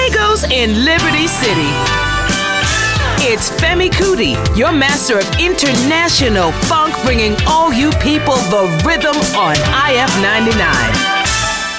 Fuegos in Liberty City. It's Femi Kuti, your master of international funk, bringing all you people the rhythm on IF 99.